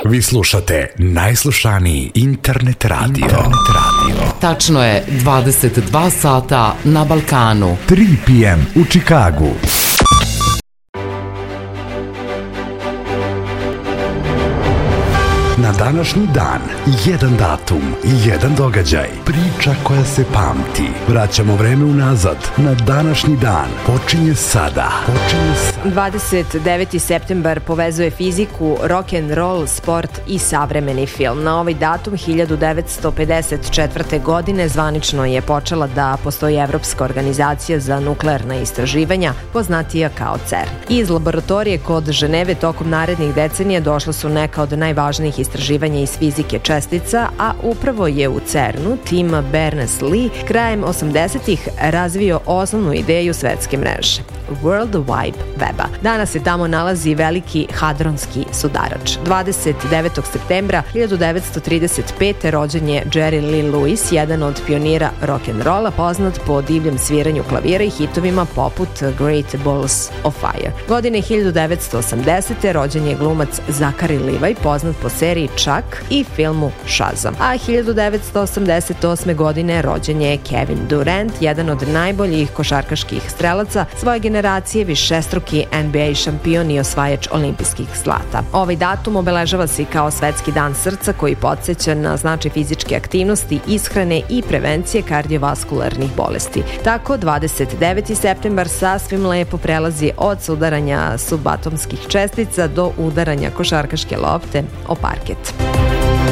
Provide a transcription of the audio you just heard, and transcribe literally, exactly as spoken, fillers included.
Vi slušate najslušaniji internet radio. Internet radio. Tačno je dvadeset dva sata na Balkanu. tri p m u Čikagu. Na današnji dan, jedan datum, jedan događaj, priča koja se pamti. Vraćamo vreme unazad, na današnji dan. Počinje sada. Počinje sada. dvadeset deveti septembar povezuje fiziku, rock and roll, sport i savremeni film. Na ovaj datum hiljadu devetsto pedeset četvrte. godine zvanično je počela da postoji Evropska organizacija za nuklearna istraživanja, poznatija kao CERN. Iz laboratorije kod Ženeve tokom narednih decenija došla su neka od najvažnijih istraživanja iz fizike čestica, a upravo je u CERN-u tim Berners-Lee krajem osamdesetih razvio osnovnu ideju svetske mreže, World Wide Weba. Danas se tamo nalazi veliki hadronski sudarač. dvadeset devetog septembra hiljadu devetsto trideset pete. rođen je Jerry Lee Lewis, jedan od pionira rock'n'rolla, poznat po divljem sviranju klavira i hitovima poput Great Balls of Fire. Godine hiljadu devetsto osamdesete. rođen je glumac Zachary Levi, poznat po seriji Chuck i filmu Shazam. A hiljadu devetsto osamdeset osme. godine rođen je Kevin Durant, jedan od najboljih košarkaških strelaca svoje generacije, višestruki N B A šampion i osvajač olimpijskih zlata. Ovaj datum obeležava se kao Svetski dan srca koji podsjeća na značaj fizičke aktivnosti, ishrane i prevencije kardiovaskularnih bolesti. Tako, dvadeset deveti septembar sasvim lepo prelazi od sudaranja subatomskih čestica do udaranja košarkaške lopte o parket.